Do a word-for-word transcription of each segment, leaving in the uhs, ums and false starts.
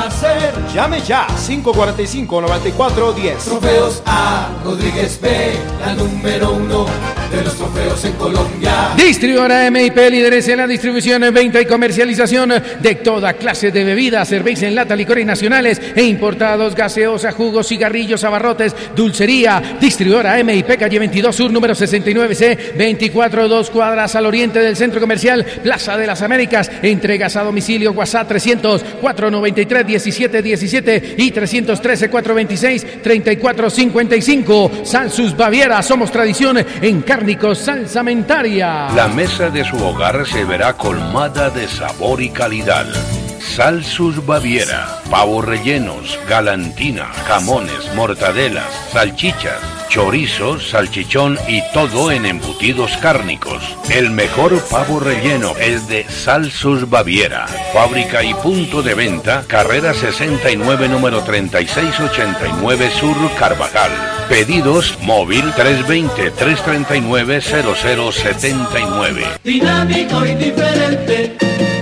hacer. Llame ya, cinco cuatro cinco, nueve cuatro uno cero. Trofeos A. Rodríguez B, la número uno de los trofeos en Colombia. Distribuidora M I P, líderes en la distribución, venta y comercialización de toda clase de bebidas, cerveza en lata, licores nacionales e importados, gaseosa, jugos, cigarrillos, abarrotes, dulcería. Distribuidora M I P, calle veintidós Sur, número sesenta y nueve C, veinticuatro, dos cuadras al oriente del Centro Comercial Plaza de las Américas. Entregas a domicilio, WhatsApp trescientos, cuatrocientos noventa y tres, diecisiete diecisiete y trescientos trece, cuatrocientos veintiséis, treinta y cuatro cincuenta y cinco. Salsus Baviera, somos tradición en cárnicos salsamentaria. La mesa de su hogar se verá colmada de sabor y calidad. Salsus Baviera, pavos rellenos, galantina, jamones, mortadelas, salchichas, chorizos, salchichón y todo en embutidos cárnicos. El mejor pavo relleno es de Salsus Baviera. Fábrica y punto de venta, carrera sesenta y nueve, número treinta y seis ochenta y nueve Sur, Carvajal. Pedidos móvil tres dos cero, tres tres nueve, cero cero siete nueve. Dinámico y diferente.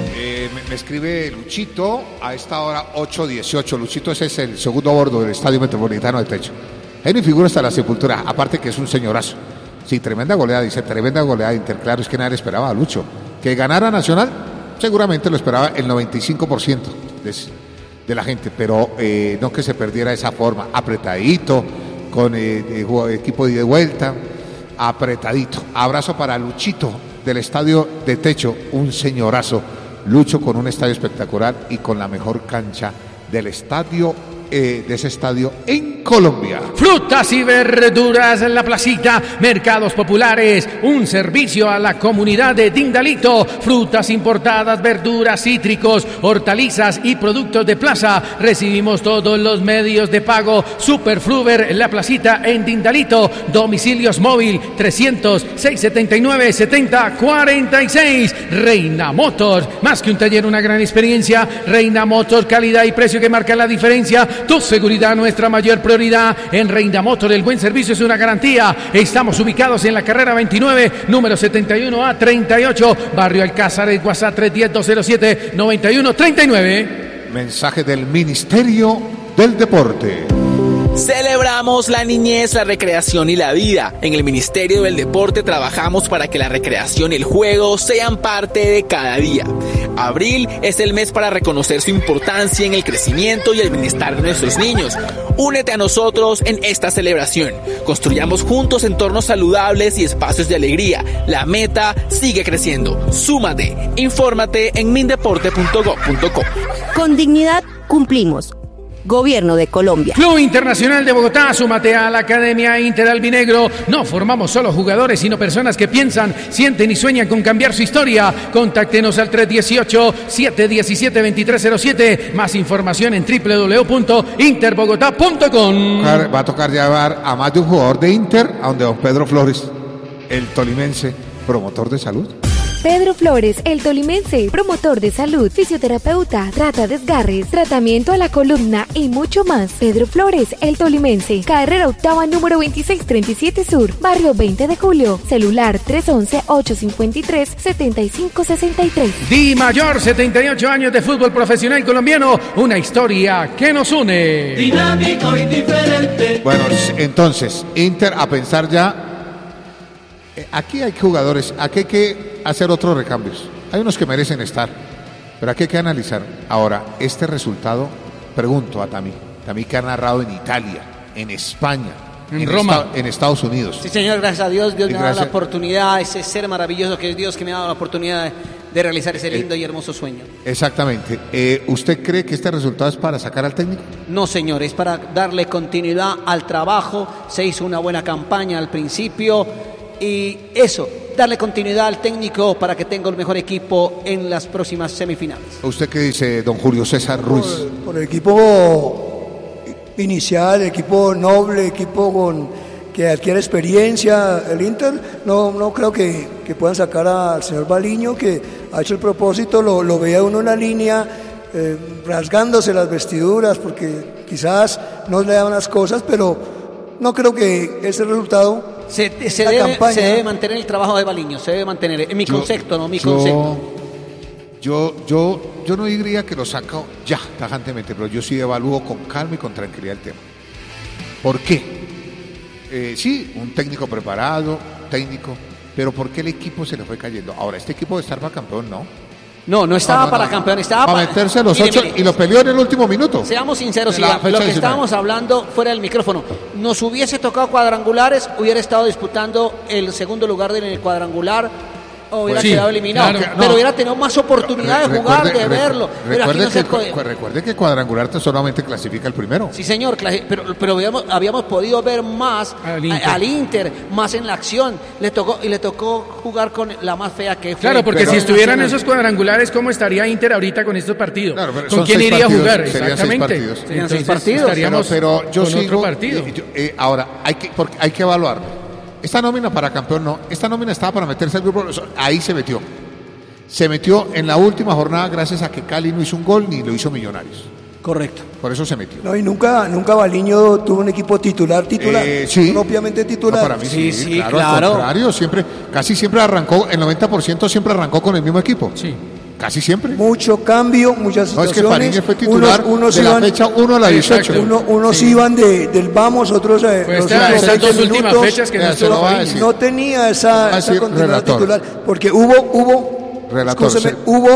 Me escribe Luchito a esta hora ocho dieciocho. Luchito, ese es el segundo bordo del Estadio Metropolitano de Techo. Hay una figura hasta la sepultura, aparte que es un señorazo. Sí, tremenda goleada, dice, tremenda goleada de Inter. Claro, es que nadie esperaba a Lucho. Que ganara Nacional, seguramente lo esperaba el noventa y cinco por ciento de, de la gente, pero eh, no que se perdiera de esa forma, apretadito, con eh, de, equipo de vuelta, apretadito. Abrazo para Luchito del Estadio de Techo, un señorazo. Lucho con un estadio espectacular y con la mejor cancha del estadio, eh, de ese estadio en Colombia. Frutas y verduras en la placita, mercados populares, un servicio a la comunidad de Dindalito. Frutas importadas, verduras, cítricos, hortalizas y productos de plaza. Recibimos todos los medios de pago. Superfruver en la placita en Dindalito. Domicilios móvil trescientos, seiscientos setenta y nueve, setenta cuarenta y seis. Reina Motors, más que un taller, una gran experiencia. Reina Motors, calidad y precio que marcan la diferencia. Tu seguridad, nuestra mayor prioridad. En Reina Motor, el buen servicio es una garantía. Estamos ubicados en la carrera veintinueve, número setenta y uno A treinta y ocho, Barrio Alcázar. El WhatsApp tres uno cero, dos cero siete, nueve uno tres nueve. Mensaje del Ministerio del Deporte. Celebramos la niñez, la recreación y la vida. En el Ministerio del Deporte trabajamos para que la recreación y el juego sean parte de cada día. Abril es el mes para reconocer su importancia en el crecimiento y el bienestar de nuestros niños. Únete a nosotros en esta celebración. Construyamos juntos entornos saludables y espacios de alegría. La meta sigue creciendo. Súmate. Infórmate en mindeporte punto gob punto co. Con dignidad cumplimos. Gobierno de Colombia. Club Internacional de Bogotá, súmate a la Academia Inter Albinegro. No formamos solo jugadores, sino personas que piensan, sienten y sueñan con cambiar su historia. Contáctenos al tres uno ocho, siete uno siete, dos tres cero siete. Más información en doble u doble u doble u punto inter bogotá punto com. Va a tocar llevar a más de un jugador de Inter, a donde don Pedro Flores, el tolimense, promotor de salud. Pedro Flores, el tolimense, promotor de salud, fisioterapeuta, trata desgarres, tratamiento a la columna y mucho más. Pedro Flores, el tolimense, carrera octava número veintiséis treinta y siete Sur, barrio veinte de julio, celular tres once, ocho cincuenta y tres, setenta y cinco sesenta y tres. Di Mayor, setenta y ocho años de fútbol profesional colombiano, una historia que nos une. Dinámico y diferente. Bueno, entonces, Inter a pensar ya. Aquí hay jugadores, aquí hay que hacer otros recambios. Hay unos que merecen estar, pero aquí hay que analizar. Ahora, este resultado, pregunto a Tami, Tami que ha narrado en Italia, en España, en, en Roma, esta, en Estados Unidos. Sí, señor, gracias a Dios, Dios y me gracias... ha dado la oportunidad, ese ser maravilloso que es Dios que me ha dado la oportunidad de, de realizar ese lindo eh, y hermoso sueño. Exactamente. Eh, ¿Usted cree que este resultado es para sacar al técnico? No, señor, es para darle continuidad al trabajo. Se hizo una buena campaña al principio. Y eso, darle continuidad al técnico para que tenga el mejor equipo en las próximas semifinales. ¿Usted qué dice, don Julio César Ruiz? Por, por el equipo inicial, equipo noble, equipo con, que adquiere experiencia, el Inter, no, no creo que, que puedan sacar al señor Baliño, que ha hecho el propósito, lo, lo veía uno en la línea, eh, rasgándose las vestiduras, porque quizás no le daban las cosas, pero no creo que ese resultado... Se, se, debe, se debe mantener el trabajo de Baliño, se debe mantener, en mi yo, concepto, no mi yo, concepto. Yo, yo, yo no diría que lo saco ya, tajantemente, pero yo sí evalúo con calma y con tranquilidad el tema. ¿Por qué? Eh, sí, un técnico preparado, técnico, pero ¿por qué el equipo se le fue cayendo? Ahora, este equipo de estar para campeón, ¿no? No, no estaba No, no, para no, campeón, estaba para para meterse a los Mire, ocho mire, y lo peleó en el último minuto. Seamos sinceros, De la Iván, fecha lo que diecinueve. estábamos hablando fuera del micrófono, nos hubiese tocado cuadrangulares, hubiera estado disputando el segundo lugar en el cuadrangular, o hubiera Sí, quedado eliminado, claro. pero No. hubiera tenido más oportunidad de Re- jugar, recuerde- de re- verlo. Pero aquí Recuerde, no se que, puede. cu- recuerde que cuadrangular solamente clasifica el primero. Sí, señor, clase- pero, pero habíamos, habíamos podido ver más Al Inter. a- al Inter, más en la acción. Le tocó y le tocó jugar con la más fea que fue. Claro, porque Pero- si estuvieran Nacional. esos cuadrangulares, ¿cómo estaría Inter ahorita con estos partidos? Claro, pero ¿Con son quién seis iría partidos, a jugar? serían seis Exactamente. partidos. Serían Entonces, seis partidos. estaríamos pero, pero yo con sigo, otro partido. eh, yo- eh, ahora, hay que, porque hay que evaluar. Esta nómina para campeón no, esta nómina estaba para meterse al grupo, ahí se metió. Se metió en la última jornada gracias a que Cali no hizo un gol ni lo hizo Millonarios. Correcto. Por eso se metió. No, y nunca, nunca Baliño tuvo un equipo titular, titular. Eh, sí. Propiamente titular. No, para mí sí, Sí, sí, claro, claro. Al contrario, siempre, casi siempre arrancó, el noventa por ciento siempre arrancó con el mismo equipo. Sí. Casi siempre. Mucho cambio, muchas No, es que situaciones. Fariñez fue titular unos, unos de la iban, fecha uno a la dieciocho. Exacto. uno- unos Sí. iban de, del vamos, otros eh, Pues los esta- últimos estas veinte dos últimas minutos. fechas que no Mira, se estuvo lo va a Fariñez. decir. No tenía esa, Va a esa decir continuidad relator. titular, porque hubo, hubo, Relator, escúcheme, sí.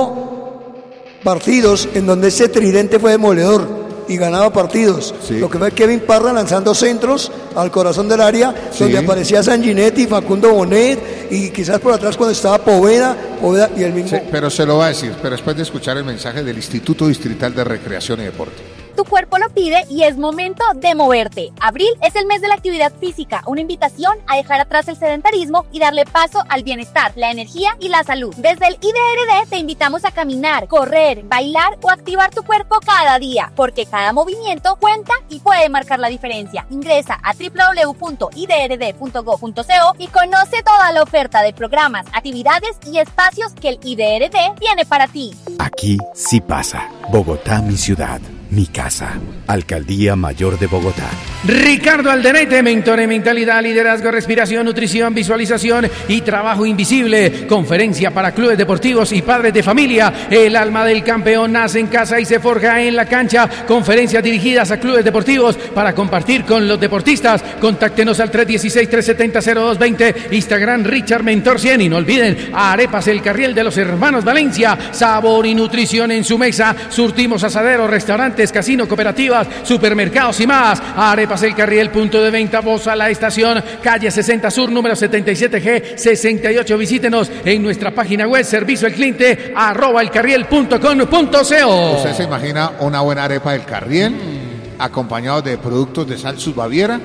hubo partidos en donde ese tridente fue demoledor y ganaba partidos. Sí. Lo que fue Kevin Parra lanzando centros al corazón del área, Sí. donde aparecía Sanguinetti, Facundo Bonet, y quizás por atrás cuando estaba Poveda, Poveda y el mismo. Sí, pero se lo va a decir, pero después de escuchar el mensaje del Instituto Distrital de Recreación y Deporte. Tu cuerpo lo pide y es momento de moverte. Abril es el mes de la actividad física, una invitación a dejar atrás el sedentarismo y darle paso al bienestar, la energía y la salud. Desde el I D R D te invitamos a caminar, correr, bailar o activar tu cuerpo cada día, porque cada movimiento cuenta y puede marcar la diferencia. Ingresa a doble u doble u doble u punto i d r d punto go punto co y conoce toda la oferta de programas, actividades y espacios que el I D R D tiene para ti. Aquí sí pasa. Bogotá, mi ciudad, mi casa. Alcaldía Mayor de Bogotá. Ricardo Aldenete, mentor en mentalidad, liderazgo, respiración, nutrición, visualización y trabajo invisible. Conferencia para clubes deportivos y padres de familia. El alma del campeón nace en casa y se forja en la cancha. Conferencias dirigidas a clubes deportivos para compartir con los deportistas. Contáctenos al tres uno seis, tres siete cero, cero dos dos cero. Instagram Richard Mentor cien. Y no olviden, Arepas El Carriel de los Hermanos Valencia. Sabor y nutrición en su mesa. Surtimos asaderos, restaurantes, casino, cooperativas, supermercados y más. Arepas El Carriel, punto de venta, voz a la estación, calle sesenta Sur, número setenta y siete G sesenta y ocho. Visítenos en nuestra página web, servicio al cliente, arroba elcarriel punto com punto co. ¿Usted se imagina una buena arepa del Carriel, acompañado de productos de Salsus Baviera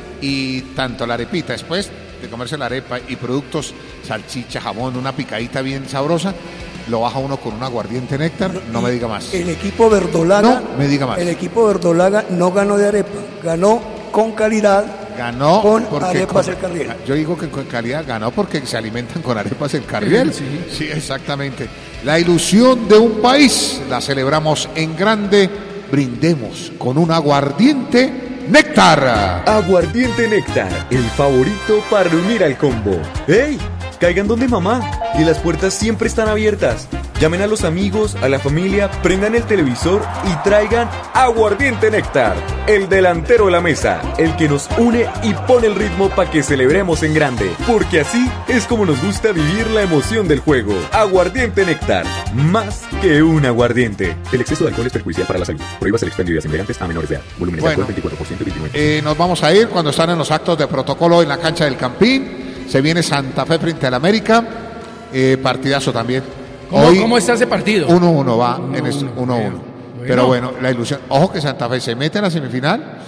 y tanto la arepita después de comerse la arepa y productos, salchicha, jamón, una picadita bien sabrosa, lo baja uno con un aguardiente néctar, no me diga más. El equipo verdolaga, No me diga más. el equipo verdolaga no ganó de arepa, ganó con calidad. Ganó con porque arepas con- El Carriel. Yo digo que con calidad ganó porque se alimentan con arepas El Carriel. Sí. Sí, exactamente. La ilusión de un país la celebramos en grande. Brindemos con un aguardiente néctar. Aguardiente Néctar, el favorito para reunir al combo. ¡Ey! Caigan donde mamá, y las puertas siempre están abiertas. Llamen a los amigos, a la familia, prendan el televisor y traigan Aguardiente Néctar, el delantero de la mesa, el que nos une y pone el ritmo para que celebremos en grande. Porque así es como nos gusta vivir la emoción del juego. Aguardiente Néctar, más que un aguardiente. El exceso de alcohol es perjudicial para la salud. Prohíbas el expendio de bebidas a menores de edad. Volúmenes de Bueno. alcohol veinticuatro por ciento y veintinueve. Eh, nos vamos a ir cuando están en los actos de protocolo en la cancha del Campín. Se viene Santa Fe frente al América. Eh, partidazo también. ¿Cómo, Hoy ¿Cómo está ese partido? uno uno va Uno, en este uno, uno uno. bueno. Pero bueno, la ilusión. Ojo que Santa Fe se mete en la semifinal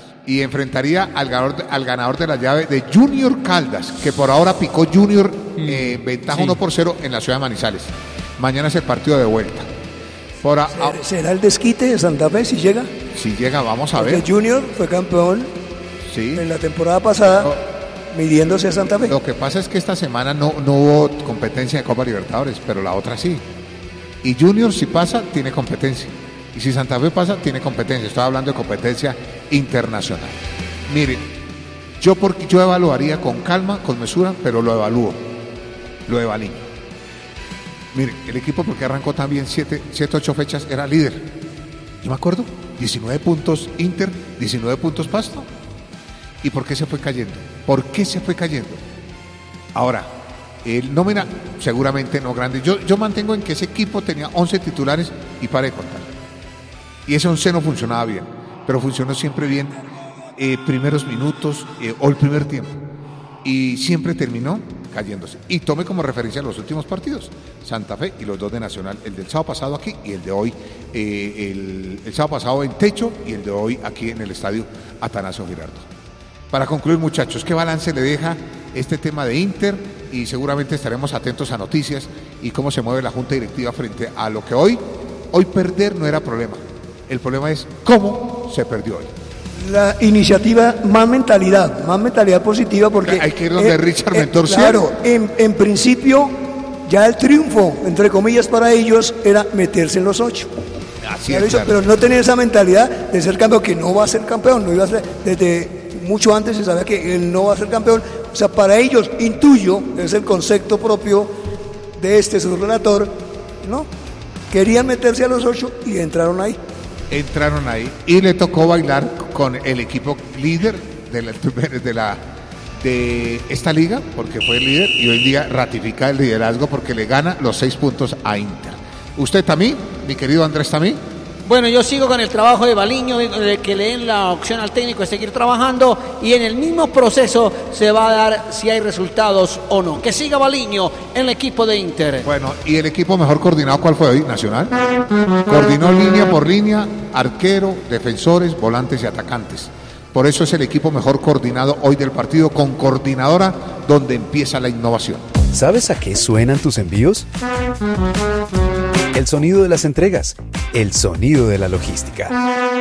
y enfrentaría al ganador, de- al ganador de la llave de Junior Caldas, que por ahora picó Junior eh, ventaja sí. uno por cero en la ciudad de Manizales. Mañana es el partido de vuelta. Por a- a- ¿Será el desquite de Santa Fe si llega? si llega, vamos a Porque ver. Junior fue campeón Sí. en la temporada pasada, midiéndose a Santa Fe. Lo que pasa es que esta semana no, no hubo competencia de Copa Libertadores, pero la otra sí. Y Junior si pasa, tiene competencia. Y si Santa Fe pasa, tiene competencia. Estoy hablando de competencia internacional. Miren, yo, porque, yo evaluaría con calma, con mesura, pero lo evalúo. Lo de Baliño. Miren, el equipo porque arrancó también siete, ocho fechas era líder. Yo me acuerdo, diecinueve puntos Inter, diecinueve puntos Pasto. ¿Y por qué se fue cayendo? ¿Por qué se fue cayendo? Ahora, el nómina seguramente no grande. Yo, yo mantengo en que ese equipo tenía once titulares y para de contar. Y ese once no funcionaba bien, pero funcionó siempre bien eh, primeros minutos eh, o el primer tiempo. Y siempre terminó cayéndose. Y tome como referencia los últimos partidos, Santa Fe y los dos de Nacional, el del sábado pasado aquí y el de hoy, eh, el, el sábado pasado en Techo y el de hoy aquí en el estadio Atanasio Girardot. Para concluir, muchachos, ¿qué balance le deja este tema de Inter? Y seguramente estaremos atentos a noticias y cómo se mueve la Junta Directiva frente a lo que hoy, hoy perder no era problema. El problema es cómo se perdió hoy. La iniciativa, más mentalidad, más mentalidad positiva porque... Hay que ir donde eh, Richard eh, Mentor. Claro, en, en principio ya el triunfo, entre comillas, para ellos era meterse en los ocho. Así es, claro. Pero no tener esa mentalidad de ser campeón, que no va a ser campeón, no iba a ser, desde mucho antes se sabía que él no va a ser campeón. O sea, para ellos, intuyo, es el concepto propio de este subrelator, ¿no? Querían meterse a los ocho y entraron ahí. Entraron ahí y le tocó bailar con el equipo líder de la, de la de esta liga, porque fue el líder y hoy en día ratifica el liderazgo porque le gana los seis puntos a Inter. ¿Usted también, mi querido Andrés Tamí? Bueno, yo sigo con el trabajo de Baliño, de que le den la opción al técnico de seguir trabajando y en el mismo proceso se va a dar si hay resultados o no. Que siga Baliño en el equipo de Inter. Bueno, ¿y el equipo mejor coordinado cuál fue hoy? Nacional. Coordinó línea por línea, arquero, defensores, volantes y atacantes. Por eso es el equipo mejor coordinado hoy del partido, con coordinadora donde empieza la innovación. ¿Sabes a qué suenan tus envíos? El sonido de las entregas, el sonido de la logística.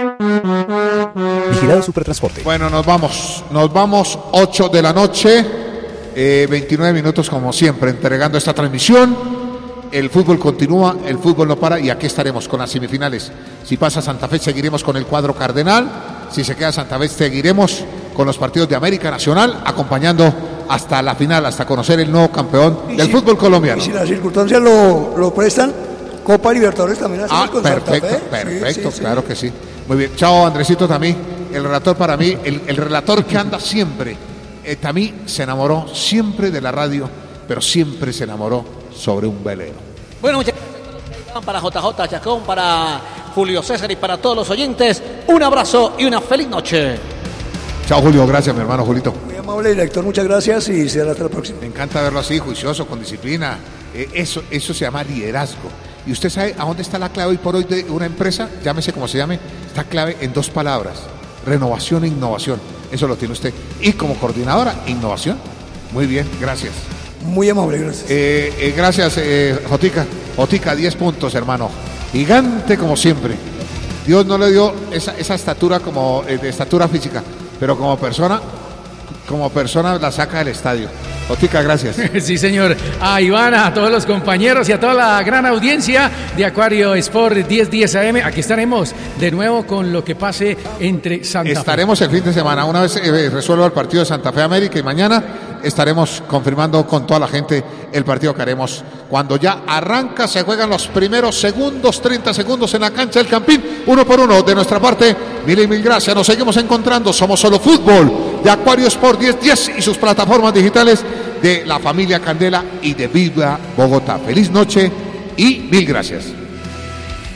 Vigilado Supertransporte. Bueno, nos vamos, nos vamos ocho de la noche, eh, veintinueve minutos como siempre, entregando esta transmisión. El fútbol continúa, el fútbol no para y aquí estaremos con las semifinales. Si pasa Santa Fe, seguiremos con el cuadro cardenal. Si se queda Santa Fe, seguiremos con los partidos de América Nacional, acompañando hasta la final, hasta conocer el nuevo campeón del si, fútbol colombiano. Y si las circunstancias lo, lo prestan, Copa Libertadores también hacemos ah, con perfecto, Santa Fe. perfecto, sí, sí, claro sí. que sí. Muy bien, chao Andresito Tamí, el relator para mí, el, el relator que anda siempre. Eh, Tamí se enamoró siempre de la radio, pero siempre se enamoró sobre un velero. Bueno, muchas gracias para J J Chacón, para Julio César y para todos los oyentes. Un abrazo y una feliz noche. Chao Julio, gracias mi hermano Julito. Muy amable director, muchas gracias y será hasta la próxima. Me encanta verlo así, juicioso, con disciplina. Eh, eso, eso se llama liderazgo. ¿Y usted sabe a dónde está la clave hoy por hoy de una empresa? Llámese como se llame. Está clave en dos palabras: renovación e innovación. Eso lo tiene usted. Y como coordinadora, innovación. Muy bien, gracias. Muy amable, gracias. Eh, eh, gracias, eh, Jotica. Jotica, diez puntos, hermano. Gigante como siempre. Dios no le dio esa, esa estatura como eh, de estatura física, pero como persona, como persona la saca del estadio. Jotica, gracias. Sí, señor. A Ivana, a todos los compañeros y a toda la gran audiencia de Acuario Sport diez diez A M. Aquí estaremos de nuevo con lo que pase entre Santa Fe. Estaremos el fin de semana. Una vez eh, resuelva el partido de Santa Fe América y mañana estaremos confirmando con toda la gente el partido que haremos cuando ya arranca. Se juegan los primeros segundos, treinta segundos en la cancha del Campín, uno por uno. De nuestra parte, mil y mil gracias. Nos seguimos encontrando. Somos Solo Fútbol de Acuario Sport diez diez y sus plataformas digitales de la familia Candela y de Viva Bogotá. Feliz noche y mil gracias.